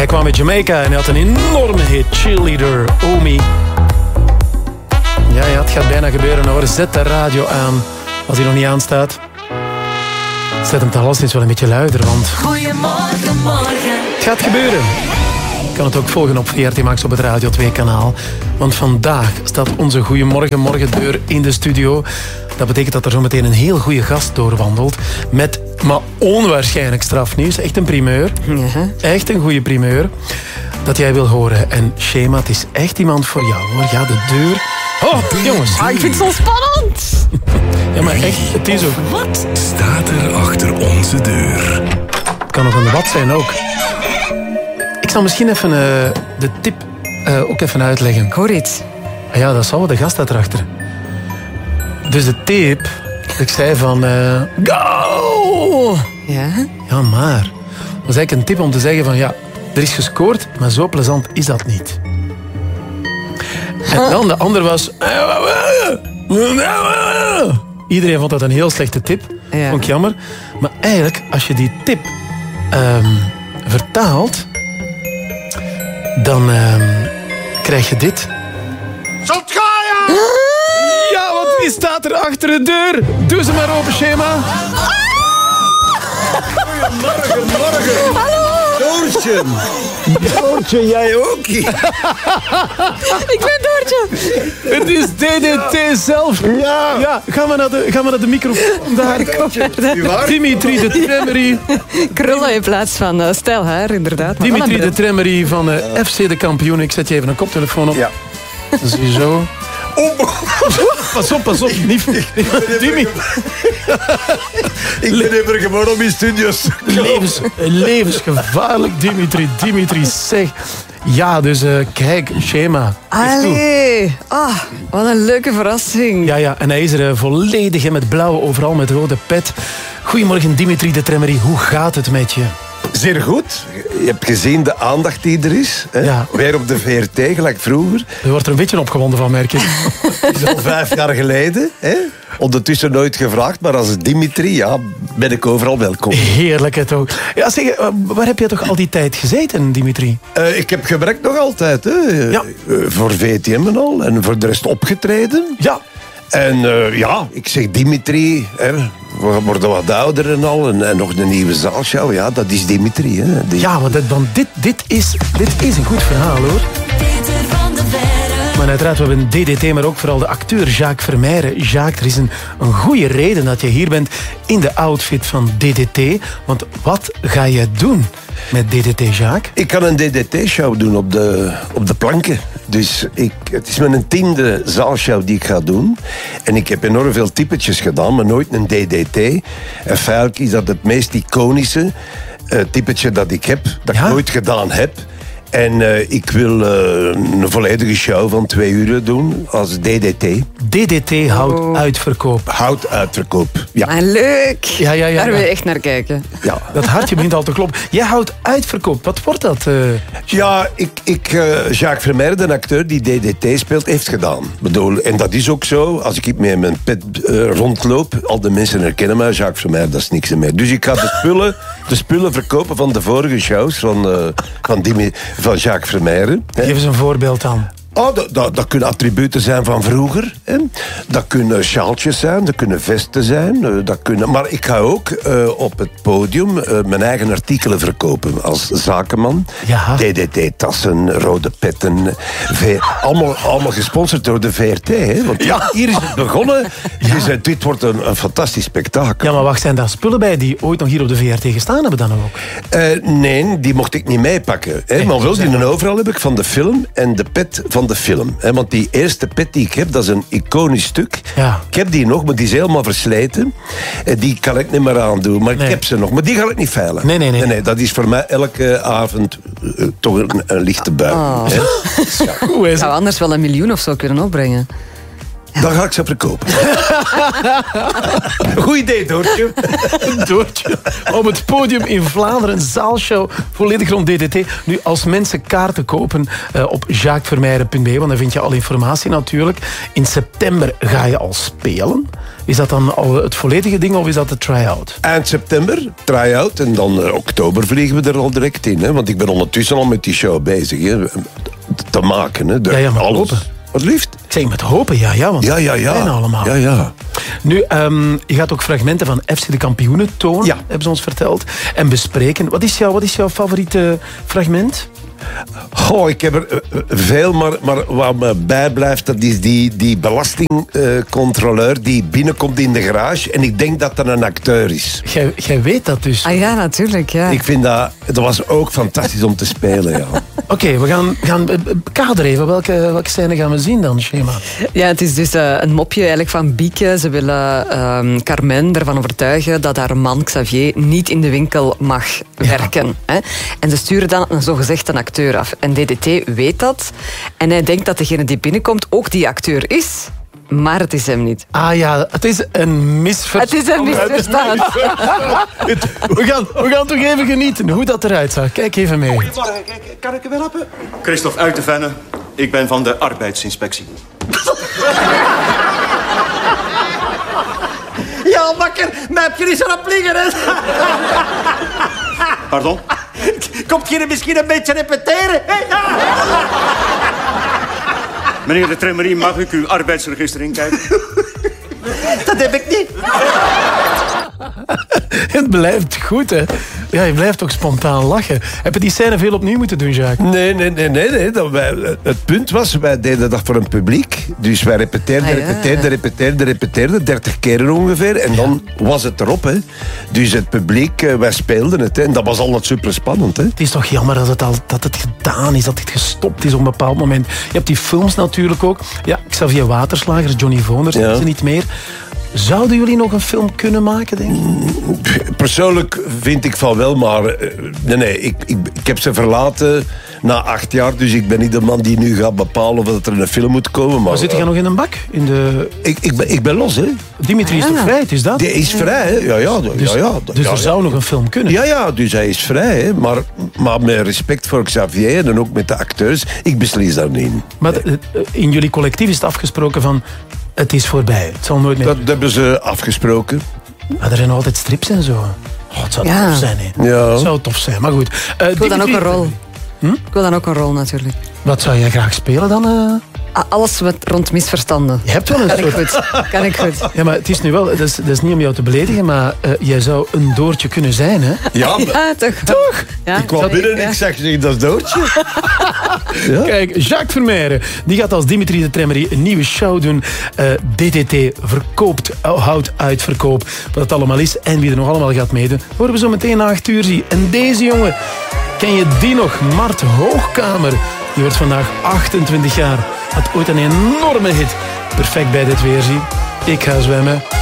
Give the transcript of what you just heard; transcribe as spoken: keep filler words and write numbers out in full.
kwam uit Jamaica en hij had een enorme hit. Cheerleader, Omi. Ja, ja, het gaat bijna gebeuren hoor. Zet de radio aan als hij nog niet aanstaat. Zet hem toch eens wel een beetje luider, want... Goedemorgen, morgen. Het gaat gebeuren. Je kan het ook volgen op V R T Max op het Radio twee kanaal. Want vandaag staat onze Goedemorgen Morgendeur in de studio. Dat betekent dat er zo meteen een heel goede gast doorwandelt. Met, maar onwaarschijnlijk strafnieuws. Echt een primeur. Ja. Echt een goede primeur. Dat jij wil horen. En Shema, het is echt iemand voor jou hoor. Ja, de deur... Oh, jongens. Ah, ik vind het zo spannend. Ja, maar echt, het is ook... Wat staat er achter onze deur? Het kan nog een wat zijn ook. Ik zal misschien even uh, de tip uh, ook even uitleggen. Ik hoor iets. Ja, dat zal wel, de gast staat erachter. Dus de tip, ik zei van... Uh, go! Ja? Ja, maar... Dat is eigenlijk een tip om te zeggen van... Ja, er is gescoord, maar zo plezant is dat niet. En dan de ander was... Iedereen vond dat een heel slechte tip. Ja. Vond ik jammer. Maar eigenlijk, als je die tip um, vertaalt... dan um, krijg je dit. Zot ga je! Ja, want wie staat er achter de deur? Doe ze maar open, Shema. Goedemorgen, morgen. Hallo. Doortje. Doortje, jij ook. Ik ben Doortje. Het is D D T zelf. Ja. Ja, ga maar naar de, ga maar naar de microfoon daar. Dimitri de Tremmery. Krullen in plaats van uh, stijlhaar, inderdaad. Maar Dimitri wel een de Tremmery van uh, F C de kampioen. Ik zet je even een koptelefoon op. Ja. Ziezo. Oh. Pas op, pas op. Niet, Dimi. Ik ben even gewoon om in studio's. Levens, levensgevaarlijk, Dimitri. Dimitri, zeg. Ja, dus uh, kijk, Shema. Allee. Ah, wat een leuke verrassing. Ja, ja, en hij is er uh, volledig in met blauw, overal met rode pet. Goedemorgen, Dimitri de Tremmery. Hoe gaat het met je? Zeer goed. Je hebt gezien de aandacht die er is. Hè? Ja. Weer op de V R T, gelijk vroeger. Je wordt er een beetje opgewonden van, merk ik. Dat is al vijf jaar geleden. Hè? Ondertussen nooit gevraagd, maar als Dimitri, ja, ben ik overal welkom. Heerlijk, het ook. Ja, zeg, waar heb je toch al die tijd gezeten, Dimitri? Uh, ik heb gewerkt nog altijd. Hè? Ja. Uh, voor V T M en al. En voor de rest opgetreden. Ja. En uh, ja, ik zeg Dimitri, hè, we worden wat ouder en al. En, en nog een nieuwe zaalshow, ja, dat is Dimitri. Hè. Die... Ja, want, dit, want dit, dit, is, dit is een goed verhaal, hoor. Peter van de Verre. Maar uiteraard, we hebben D D T, maar ook vooral de acteur Jacques Vermeijren. Jacques, er is een, een goede reden dat je hier bent in de outfit van D D T. Want wat ga je doen met D D T, Jacques? Ik kan een D D T-show doen op de, op de planken. Dus ik, het is mijn tiende zaalshow die ik ga doen. En ik heb enorm veel typetjes gedaan, maar nooit een D D T. En feitelijk is dat het meest iconische uh, typetje dat ik heb, dat Ja? ik nooit gedaan heb. En uh, ik wil uh, een volledige show van twee uur doen als D D T. D D T houdt oh. uitverkoop. Hout uitverkoop, ja. Maar leuk. Ja, ja, ja, Daar wil je ja. echt naar kijken. ja. Dat hartje begint al te kloppen. Jij houdt uitverkoop. Wat wordt dat? Uh... Ja, ik, ik, uh, Jacques Vermeijren, de acteur die D D T speelt, heeft gedaan. Ik bedoel, en dat is ook zo. Als ik met mijn pet uh, rondloop, al de mensen herkennen mij. Jacques Vermeijren, dat is niks meer. Dus ik ga de spullen, de spullen verkopen van de vorige shows van, uh, van, die, van Jacques Vermeijren. Geef eens een voorbeeld dan. Oh, dat, dat, dat kunnen attributen zijn van vroeger. Hè. Dat kunnen sjaaltjes zijn, dat kunnen vesten zijn. Dat kunnen, maar ik ga ook uh, op het podium uh, mijn eigen artikelen verkopen als zakenman. Ja. D D T-tassen, rode petten. V, allemaal, allemaal gesponsord door de V R T. Hè. Want ja. Hier is het begonnen. Ja. Dus, uh, dit wordt een, een fantastisch spektakel. Ja, maar wacht, zijn daar spullen bij die ooit nog hier op de V R T gestaan hebben dan ook? Uh, nee, die mocht ik niet meepakken. Hè. Nee, maar wel, die zijn... een overal heb ik van de film en de pet van de film. Hè. Want die eerste pet die ik heb, dat is een iconisch stuk. Ja. Ik heb die nog, maar die is helemaal versleten. Uh, die kan ik niet meer aandoen. Maar nee. ik heb ze nog. Maar die ga ik niet veilen. Nee, nee, nee. nee, nee dat is voor mij elke avond uh, toch een, een lichte bui. Oh. Hè. Hoe is Ik zou anders wel een miljoen of zo kunnen opbrengen. Dan ga ik ze verkopen. Goed idee, Doortje. Doortje. Op het podium in Vlaanderen, een zaalshow volledig rond D D T. Nu, als mensen kaarten kopen uh, op jacques vermeijeren punt b e, want daar vind je al informatie natuurlijk. In september ga je al spelen. Is dat dan al het volledige ding of is dat de try-out? Eind september, try-out. En dan uh, oktober vliegen we er al direct in. Hè? Want ik ben ondertussen al met die show bezig. Hè? Te maken. Hè? De, ja, ja, maar alles. Hopen. Wat liefst? Ik zeg met hopen, ja, ja. Want ja, ja, ja. bijna allemaal. Ja, ja. Nu, um, je gaat ook fragmenten van F C de Kampioenen tonen, ja. hebben ze ons verteld. En bespreken. Wat is, jou, wat is jouw favoriete fragment? Goh, ik heb er uh, veel, maar, maar wat me bijblijft, dat is die, die belastingcontroleur uh, die binnenkomt in de garage en ik denk dat dat een acteur is. Jij, jij weet dat dus? Ah ja, natuurlijk, ja. Ik vind dat, dat was ook fantastisch om te spelen, ja. Oké, okay, we gaan, gaan kader even. Welke, welke scène gaan we zien dan, Shema? Ja, het is dus uh, een mopje eigenlijk van Bieke. Ze willen um, Carmen ervan overtuigen dat haar man Xavier niet in de winkel mag werken. Ja. Hè? En ze sturen dan een zogezegd een acteur af. En D D T weet dat. En hij denkt dat degene die binnenkomt ook die acteur is. Maar het is hem niet. Ah ja, het is een misverstand. Het is een misverstand. we, gaan, we gaan toch even genieten hoe dat eruit zag. Kijk even mee. Goedemorgen, kan ik u wel helpen? Christophe uit de Venne. Ik ben van de arbeidsinspectie. Ja, makker, mij heb je niet erop liggen, hè? Pardon? Komt je misschien een beetje repeteren? Hè? Meneer de Tremmerie, mag ik uw arbeidsregister inkijken? Dat heb ik niet. Het blijft goed, hè? Ja, je blijft toch spontaan lachen. Heb je die scène veel opnieuw moeten doen, Jacques? Nee, nee, nee. nee, nee. Dat wij, het punt was, wij deden dat voor een publiek. Dus wij repeteerden, ah, ja. repeteerden, repeteerden, repeteerden. dertig keren ongeveer. En dan ja. was het erop, hè. Dus het publiek, wij speelden het, hè. En dat was altijd super spannend, hè. Het is toch jammer dat het, al, dat het gedaan is, dat het gestopt is op een bepaald moment. Je hebt die films natuurlijk ook. Ja, Xavier Waterslagers, Johnny Voners, ja. Is er niet meer. Zouden jullie nog een film kunnen maken, denk ik? Persoonlijk vind ik van wel, maar... Nee, nee, ik, ik, ik heb ze verlaten na acht jaar, dus ik ben niet de man die nu gaat bepalen of er een film moet komen. Maar, maar zit jij nog in een bak? In de... ik, ik, ben, ik ben los, hè. Dimitri is ah, toch vrij, het is dat? Die is vrij, hè. Ja, ja. Dus, ja, ja, dus ja, er zou ja. nog een film kunnen? Ja, ja, dus hij is vrij, hè. Maar, maar met respect voor Xavier en ook met de acteurs, ik beslis daar niet in. Maar de, in jullie collectief is het afgesproken van... Het is voorbij. Het zal nooit meer... Dat hebben ze afgesproken. Maar er zijn altijd strips en zo. Oh, het zou ja. tof zijn, hè. Ja. Het zou tof zijn, maar goed. Uh, Ik wil dan ook een rol. Hm? Ik wil dan ook een rol, natuurlijk. Wat zou jij graag spelen dan? Uh? Alles wat rond misverstanden. Je hebt wel een kan soort... Ik goed. Kan ik goed. Ja, maar het is nu wel... Dat is, dat is niet om jou te beledigen, maar uh, jij zou een Doortje kunnen zijn, hè? Ja, Ja, toch? Toch? Ja, ik kwam dat- binnen en ja. ik zag zeg, dat is Doortje. Ja? Kijk, Jacques Vermeijeren, die gaat als Dimitri de Tremmerie een nieuwe show doen. Uh, D D T verkoopt, houdt uitverkoop. Wat het allemaal is en wie er nog allemaal gaat meedoen, horen we zo meteen na acht uur zien. En deze jongen, ken je die nog? Mart Hoogkamer. Die wordt vandaag achtentwintig jaar. Had ooit een enorme hit. Perfect bij dit weerzien. Ik ga zwemmen.